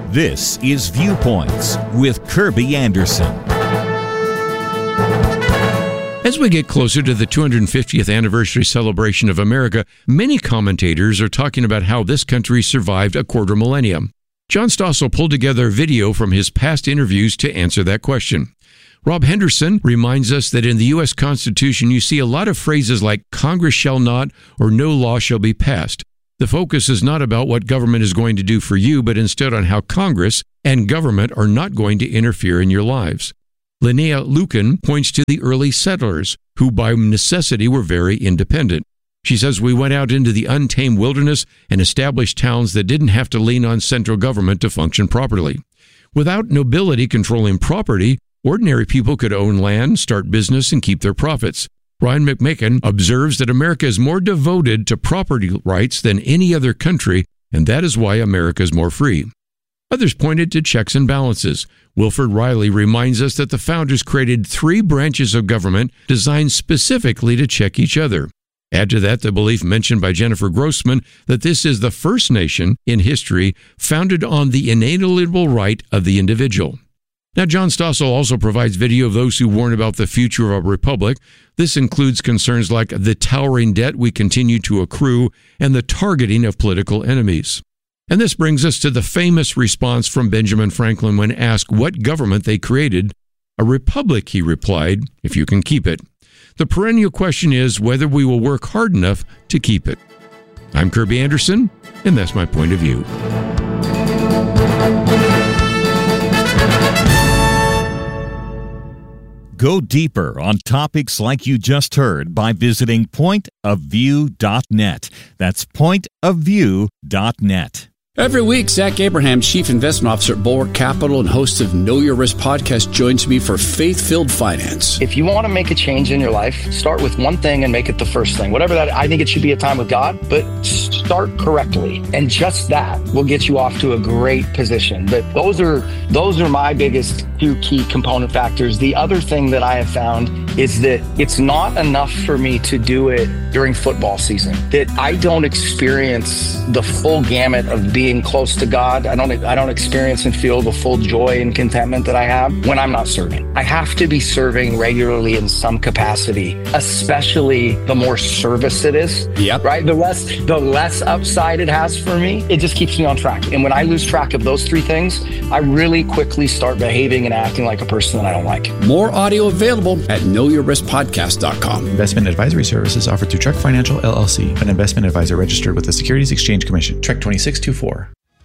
This is Viewpoints with Kirby Anderson. As we get closer to the 250th anniversary celebration of America, many commentators are talking about how this country survived a quarter millennium. John Stossel pulled together a video from his past interviews to answer that question. Rob Henderson reminds us that in the U.S. Constitution, you see a lot of phrases like Congress shall not or no law shall be passed. The focus is not about what government is going to do for you, but instead on how Congress and government are not going to interfere in your lives. Linnea Lucan points to the early settlers, who by necessity were very independent. She says we went out into the untamed wilderness and established towns that didn't have to lean on central government to function properly. Without nobility controlling property, ordinary people could own land, start business, and keep their profits. Brian McMakin observes that America is more devoted to property rights than any other country, and that is why America is more free. Others pointed to checks and balances. Wilford Riley reminds us that the founders created 3 branches of government designed specifically to check each other. Add to that the belief mentioned by Jennifer Grossman that this is the first nation in history founded on the inalienable right of the individual. Now, John Stossel also provides video of those who warn about the future of our republic. This includes concerns like the towering debt we continue to accrue and the targeting of political enemies. And this brings us to the famous response from Benjamin Franklin when asked what government they created. A republic, he replied, if you can keep it. The perennial question is whether we will work hard enough to keep it. I'm Kirby Anderson, and that's my point of view. Go deeper on topics like you just heard by visiting pointofview.net. That's pointofview.net. Every week, Zach Abraham, Chief Investment Officer at Bulwark Capital and host of Know Your Risk podcast, joins me for Faith-Filled Finance. If you want to make a change in your life, start with one thing and make it the first thing. Whatever that, I think it should be a time with God, but start correctly. And just that will get you off to a great position. But those are my biggest 2 key component factors. The other thing that I have found is that it's not enough for me to do it during football season, that I don't experience the full gamut of being close to God. I don't experience and feel the full joy and contentment that I have when I'm not serving. I have to be serving regularly in some capacity, especially the more service it is. Yep. Right? The less upside it has for me, it just keeps me on track. And when I lose track of those 3 things, I really quickly start behaving and acting like a person that I don't like. More audio available at knowyourriskpodcast.com. Investment advisory services offered through Trek Financial LLC, an investment advisor registered with the Securities Exchange Commission. Trek 2624.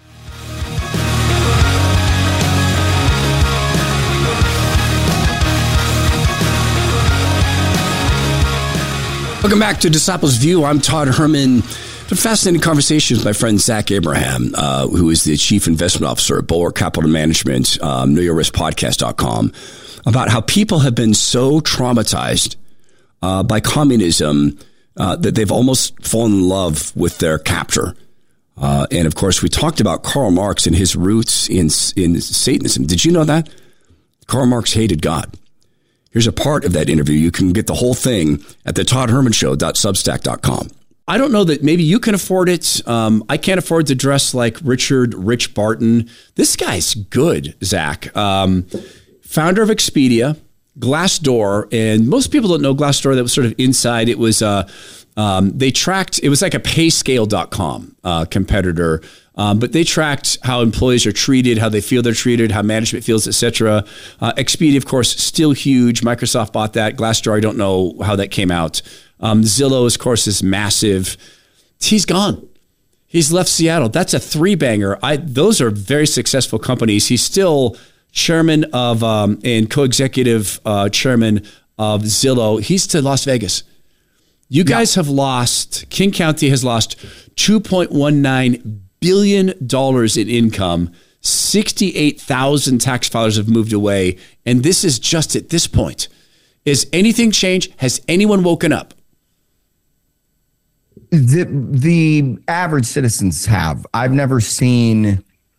Welcome back to Disciples View. I'm Todd Herman. A fascinating conversation with my friend Zach Abraham, who is the Chief Investment Officer at Bulwark Capital Management, knowyourriskpodcast.com, about how people have been so traumatized by communism that they've almost fallen in love with their captor. And of course, we talked about Karl Marx and his roots in Satanism. Did you know that? Karl Marx hated God. Here's a part of that interview. You can get the whole thing at the ToddHermanShow.substack.com. I don't know that maybe you can afford it. I can't afford to dress like Richard Rich Barton. This guy's good, Zach. Founder of Expedia, Glassdoor, and most people don't know Glassdoor. That was sort of inside. It was they tracked. It was like a Payscale.com competitor. But they tracked how employees are treated, how they feel they're treated, how management feels, etc. Expedia, of course, still huge. Microsoft bought that. Glassdoor, I don't know how that came out. Zillow, of course, is massive. He's gone. He's left Seattle. That's a 3-banger. Those are very successful companies. He's still chairman of and co-executive chairman of Zillow. He's to Las Vegas. You guys have lost, King County has lost $2.19 billion in income. 68,000 tax filers have moved away. And this is just at this point. Is anything changed? Has anyone woken up? The average citizens have. I've never seen.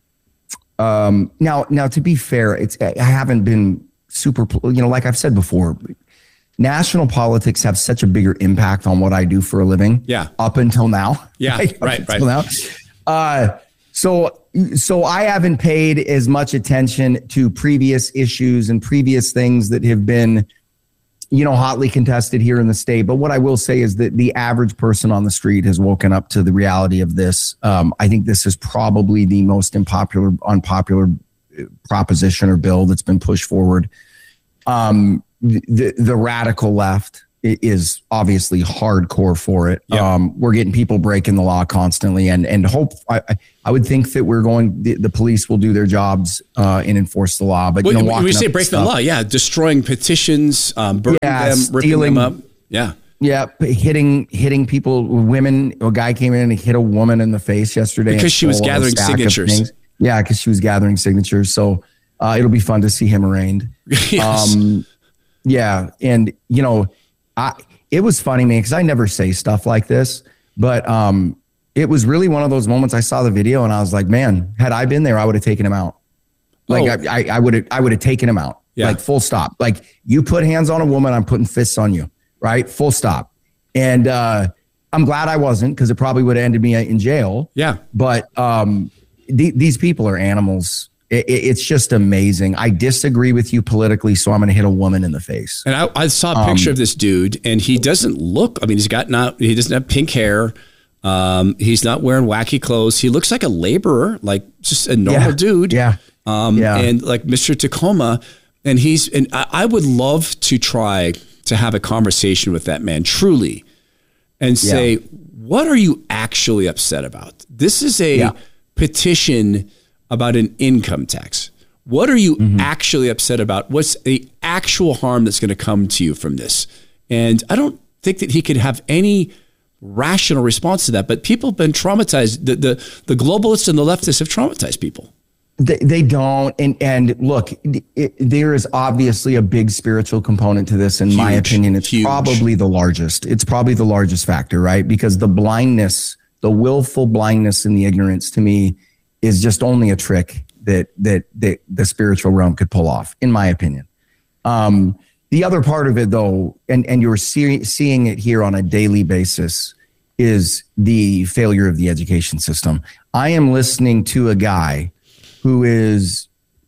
Now, to be fair, I haven't been super. Like I've said before, national politics have such a bigger impact on what I do for a living. Yeah. Up until now. Yeah. Right. Until now. So I haven't paid as much attention to previous issues and previous things that have been, hotly contested here in the state. But what I will say is that the average person on the street has woken up to the reality of this. I think this is probably the most unpopular proposition or bill that's been pushed forward. The radical left is obviously hardcore for it. Yep. We're getting people breaking the law constantly, and I would think that the police will do their jobs and enforce the law. But when we say breaking the law, destroying petitions, burning them, ripping them up. Yeah, hitting people, women. A guy came in and hit a woman in the face yesterday because she was gathering signatures. Yeah, because she was gathering signatures. So it'll be fun to see him arraigned. Yes. Yeah, and it was funny, man, because I never say stuff like this, but it was really one of those moments. I saw the video and I was like, man, had I been there, I would have taken him out. Like I would have taken him out. Yeah. Like full stop. Like you put hands on a woman, I'm putting fists on you. Right. Full stop. And I'm glad I wasn't, because it probably would have ended me in jail. Yeah. But these people are animals. It's just amazing. I disagree with you politically, so I'm going to hit a woman in the face. And I saw a picture of this dude, and he doesn't look. I mean, he doesn't have pink hair. He's not wearing wacky clothes. He looks like a laborer, like just a normal dude. Yeah. And like Mr. Tacoma, and I would love to try to have a conversation with that man, truly, and say, what are you actually upset about? This is a petition about an income tax. What are you actually upset about? What's the actual harm that's going to come to you from this? And I don't think that he could have any rational response to that, but people have been traumatized. The globalists and the leftists have traumatized people. They don't. And look, there is obviously a big spiritual component to this. In my opinion, it's probably the largest. It's probably the largest factor, right? Because the blindness, the willful blindness and the ignorance, to me, is just only a trick that the spiritual realm could pull off, in my opinion. The other part of it, though, and you're seeing it here on a daily basis, is the failure of the education system. I am listening to a guy who is,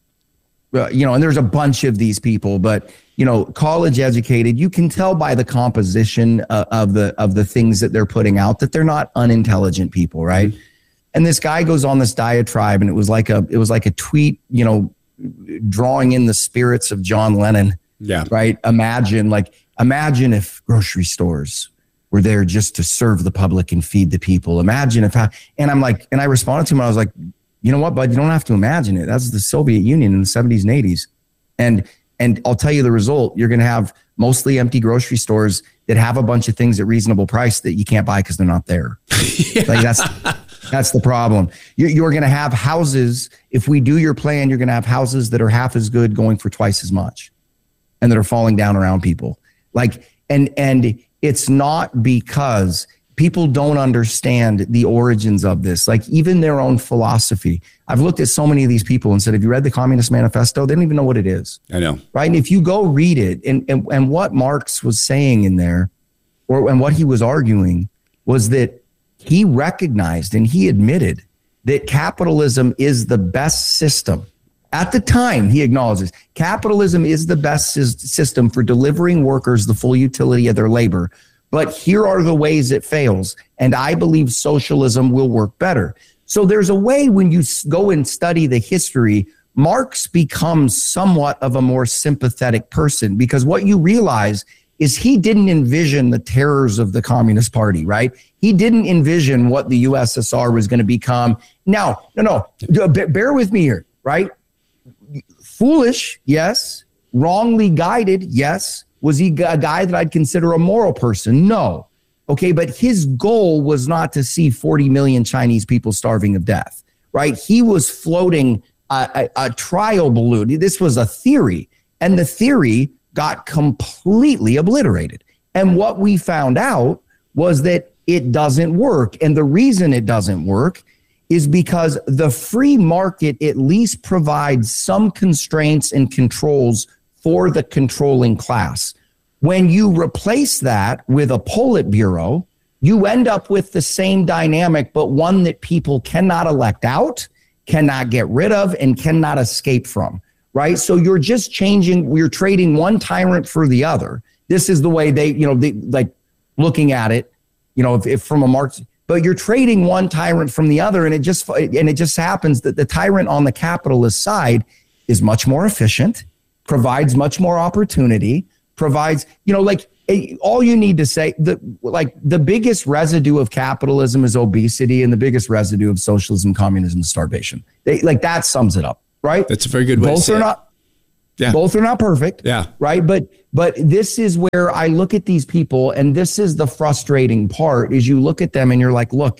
and there's a bunch of these people, but, college educated. You can tell by the composition of the things that they're putting out that they're not unintelligent people, right? And this guy goes on this diatribe, and it was like a tweet, drawing in the spirits of John Lennon. Yeah. Right. Imagine if grocery stores were there just to serve the public and feed the people. Imagine and I responded to him. I was like, you know what, bud, you don't have to imagine it. That's the Soviet Union in the 70s and 80s. And I'll tell you the result. You're going to have mostly empty grocery stores that have a bunch of things at reasonable price that you can't buy because they're not there. Like that's the problem. You're going to have houses. If we do your plan, you're going to have houses that are half as good going for twice as much, and that are falling down around people. And it's not because people don't understand the origins of this, like even their own philosophy. I've looked at so many of these people and said, have you read the Communist Manifesto? They don't even know what it is. I know. Right. And if you go read it, and what Marx was saying in there, and what he was arguing, was that he recognized and he admitted that capitalism is the best system. At the time, he acknowledges capitalism is the best system for delivering workers the full utility of their labor. But here are the ways it fails. And I believe socialism will work better. So there's a way, when you go and study the history, Marx becomes somewhat of a more sympathetic person, because what you realize is he didn't envision the terrors of the Communist Party, right? He didn't envision what the USSR was going to become. Now, no, bear with me here, right? Foolish, yes. Wrongly guided, yes. Was he a guy that I'd consider a moral person? No. Okay, but his goal was not to see 40 million Chinese people starving of death, right? He was floating a trial balloon. This was a theory, and the theory got completely obliterated. And what we found out was that it doesn't work. And the reason it doesn't work is because the free market at least provides some constraints and controls for the controlling class. When you replace that with a Politburo, you end up with the same dynamic, but one that people cannot elect out, cannot get rid of, and cannot escape from, right? So you're just we're trading one tyrant for the other. This is the way they like looking at it, if from a Marx, but you're trading one tyrant from the other. And it just happens that the tyrant on the capitalist side is much more efficient, provides much more opportunity, provides, all you need to say, the biggest residue of capitalism is obesity, and the biggest residue of socialism, communism, is starvation. That sums it up, right? That's a very good way to say it. Yeah. Both are not perfect. Yeah. Right. But this is where I look at these people, and this is the frustrating part, is you look at them and you're like, look,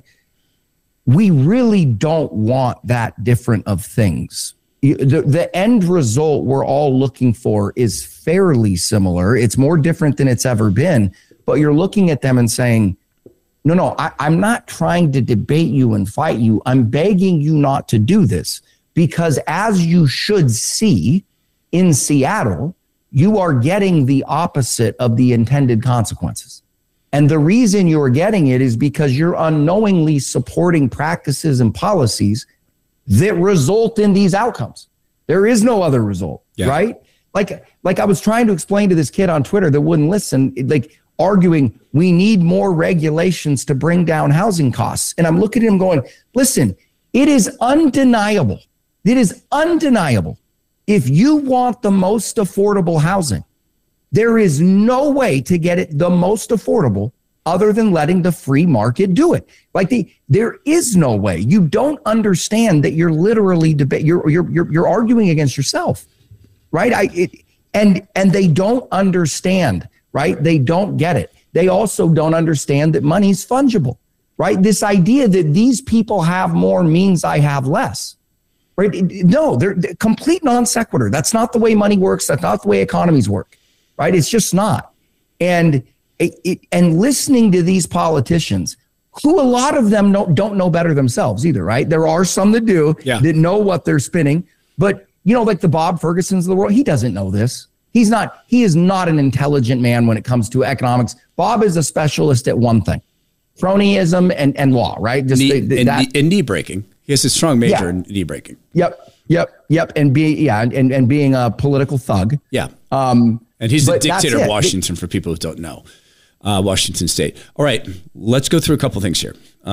we really don't want that different of things. The end result we're all looking for is fairly similar. It's more different than it's ever been, but you're looking at them and saying, no, I'm not trying to debate you and fight you. I'm begging you not to do this, because as you should see in Seattle, you are getting the opposite of the intended consequences. And the reason you're getting it is because you're unknowingly supporting practices and policies that result in these outcomes. There is no other result, right? Like I was trying to explain to this kid on Twitter that wouldn't listen, arguing we need more regulations to bring down housing costs. And I'm looking at him going, listen, it is undeniable. It is undeniable. If you want the most affordable housing, there is no way to get it the most affordable other than letting the free market do it. There is no way. You don't understand that you're literally you're arguing against yourself, right? And they don't understand, right? They don't get it. They also don't understand that money's fungible, right? This idea that these people have more means I have less, right? No, they're complete non sequitur. That's not the way money works. That's not the way economies work, right? It's just not. And listening to these politicians, who a lot of them don't know better themselves either, right? There are some that do, that know what they're spinning. But, like the Bob Fergusons of the world, he doesn't know this. He is not an intelligent man when it comes to economics. Bob is a specialist at one thing, cronyism and law, right? Just knee breaking. He has a strong major in knee breaking. Yep. And being a political thug. Yeah. And he's the dictator of Washington for people who don't know. Washington State. All right, let's go through a couple things here.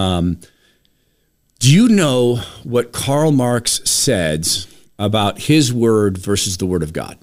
Do you know what Karl Marx said about his word versus the word of God?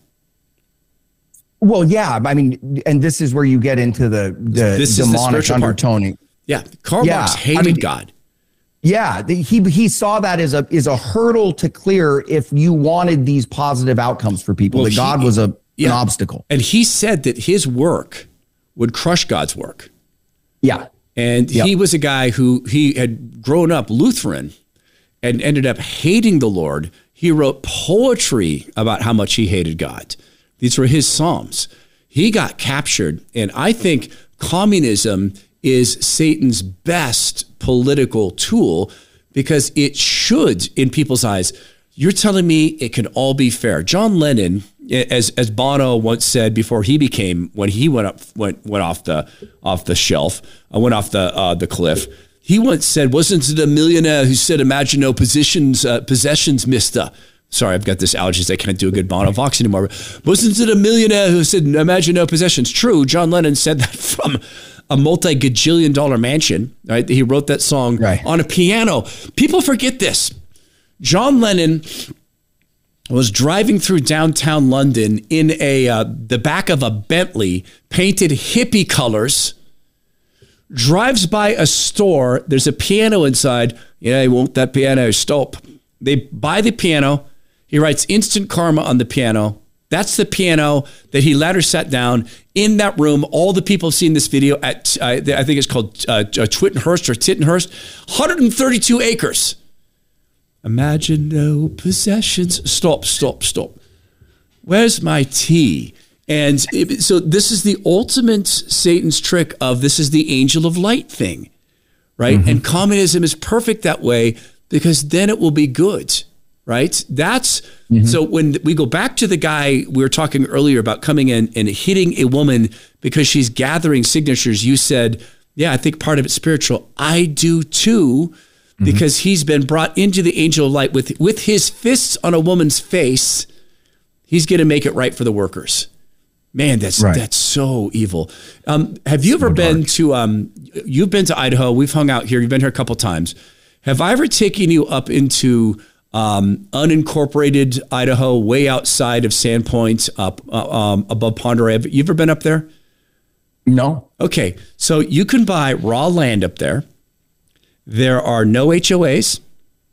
Well, yeah. I mean, and this is where you get into the demonic undertoning. Yeah, Karl Marx hated God. Yeah, he saw that as a hurdle to clear if you wanted these positive outcomes for people. That God was an obstacle. And he said that his work would crush God's work. Yeah. And he was a guy who he had grown up Lutheran and ended up hating the Lord. He wrote poetry about how much he hated God. These were his psalms. He got captured. And I think communism is Satan's best political tool because it should, in people's eyes, you're telling me it can all be fair. John Lennon, as Bono once said before when he went off the shelf, went off the cliff, he once said, wasn't it a millionaire who said, imagine no possessions, mister? Sorry, I've got this allergies. I can't do a good Bono Vox anymore. Wasn't it a millionaire who said, imagine no possessions? True, John Lennon said that from a multi-gajillion-dollar mansion, right? He wrote that song on a piano. People forget this. John Lennon was driving through downtown London in the back of a Bentley, painted hippie colors, drives by a store. There's a piano inside. Yeah, won't that piano stop? They buy the piano. He writes Instant Karma on the piano. That's the piano that he later sat down in that room. All the people have seen this video at, I think it's called Twittenhurst or Tittenhurst, 132 acres. Imagine no possessions. Stop. Where's my tea? And so this is the ultimate Satan's trick of this is the angel of light thing, right? Mm-hmm. And communism is perfect that way because then it will be good, right? That's so when we go back to the guy we were talking earlier about coming in and hitting a woman because she's gathering signatures, you said Yeah, I think part of it's spiritual. I do too, because he's been brought into the angel of light with his fists on a woman's face. He's going to make it right for the workers. Man, that's so evil. Have you ever been to, you've been to Idaho. We've hung out here. You've been here a couple times. Have I ever taken you up into unincorporated Idaho, way outside of Sandpoint, up above Ponderay? Have you ever been up there? No. Okay, so you can buy raw land up there. There are no HOAs.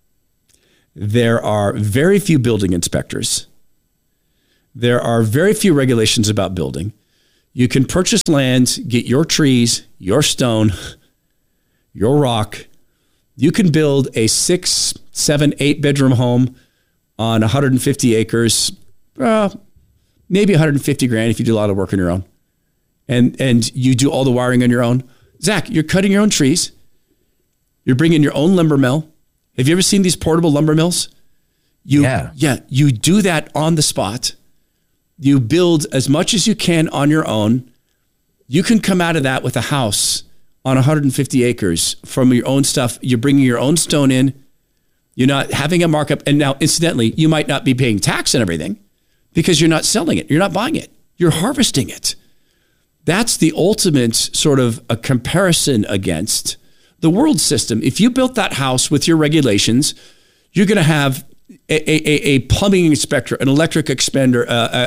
There are very few building inspectors. There are very few regulations about building. You can purchase land, get your trees, your stone, your rock. You can build a 6, 7, 8 bedroom home on 150 acres, maybe 150 grand if you do a lot of work on your own. And you do all the wiring on your own. Zach, you're cutting your own trees. You're bringing your own lumber mill. Have you ever seen these portable lumber mills? Yeah, you do that on the spot. You build as much as you can on your own. You can come out of that with a house on 150 acres from your own stuff. You're bringing your own stone in. You're not having a markup. And now, incidentally, you might not be paying tax and everything because you're not selling it. You're not buying it. You're harvesting it. That's the ultimate sort of a comparison against the world system. If you built that house with your regulations, you're going to have a plumbing inspector, an electric inspector,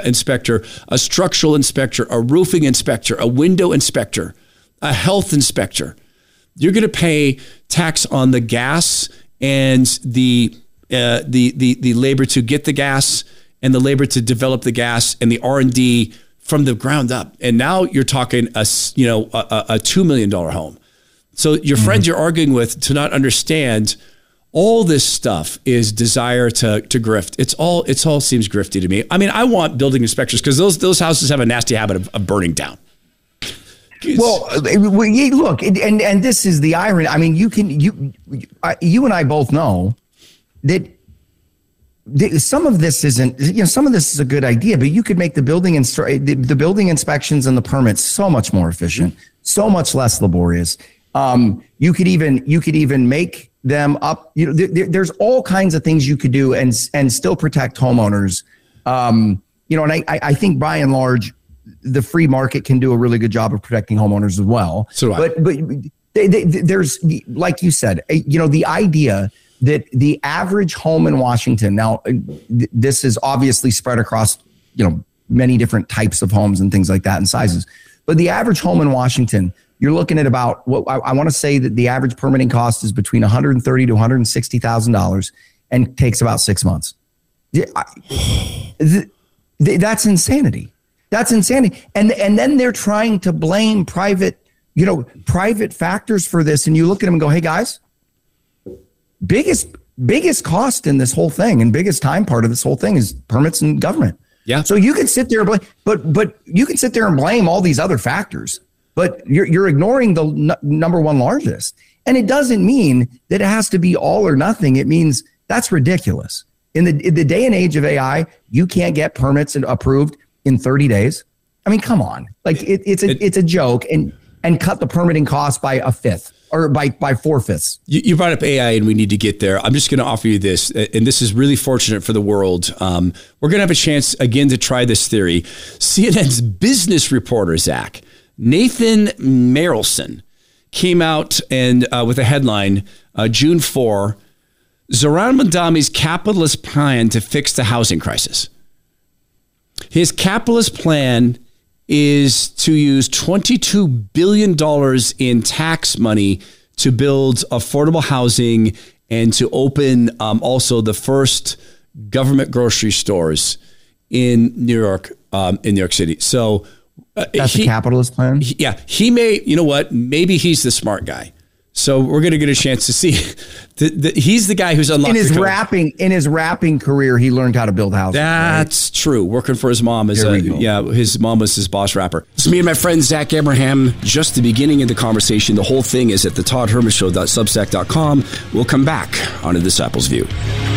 a structural inspector, a roofing inspector, a window inspector, a health inspector. You're going to pay tax on the gas and the labor to get the gas and the labor to develop the gas and the R&D from the ground up. And now you're talking a $2 million home. So your friends you're arguing with to not understand all this stuff is desire to grift. It all seems grifty to me. I mean, I want building inspectors because those houses have a nasty habit of burning down. Well, look, and this is the irony. I mean, you and I both know that some of this isn't, some of this is a good idea, but you could make the building inspections and the permits so much more efficient, so much less laborious. You could even make them up. There's all kinds of things you could do and still protect homeowners. And I think by and large, the free market can do a really good job of protecting homeowners as well. So but there's, like you said, the idea that the average home in Washington, now this is obviously spread across, many different types of homes and things like that and sizes, but the average home in Washington, you're looking at about I want to say that the average permitting cost is between $130,000 to $160,000 and takes about 6 months. That's insanity. That's insanity. And then they're trying to blame private factors for this. And you look at them and go, hey guys, biggest cost in this whole thing and biggest time part of this whole thing is permits and government. Yeah. So you can sit there and blame, but you can sit there and blame all these other factors, but you're ignoring the number one largest. And it doesn't mean that it has to be all or nothing. It means that's ridiculous. In the day and age of AI, you can't get permits approved in 30 days. I mean, come on. Like it's a joke and cut the permitting cost by a fifth or by 4/5. You brought up AI and we need to get there. I'm just going to offer you this, and this is really fortunate for the world. We're going to have a chance again to try this theory. CNN's business reporter, Zach, Nathan Merrilson, came out and with a headline, June 4, Zoran Mandami's capitalist plan to fix the housing crisis. His capitalist plan is to use $22 billion in tax money to build affordable housing and to open also the first government grocery stores in New York City. So that's a capitalist plan? He may, you know what? Maybe he's the smart guy. So we're going to get a chance to see that he's the guy who's unlocked in his rapping career. He learned how to build houses. That's true. Working for his mom his mom was his boss rapper. So me and my friend Zach Abraham, just the beginning of the conversation. The whole thing is at the ToddHermanShow.substack.com. We'll come back on A Disciple's View.